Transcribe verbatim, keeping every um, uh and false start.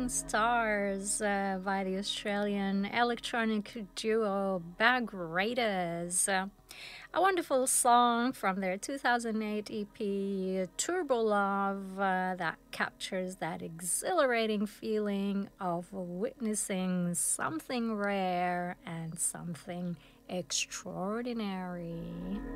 Shooting Stars uh, by the Australian electronic duo Bag Raiders. Uh, a wonderful song from their two thousand eight E P Turbo Love uh, that captures that exhilarating feeling of witnessing something rare and something extraordinary.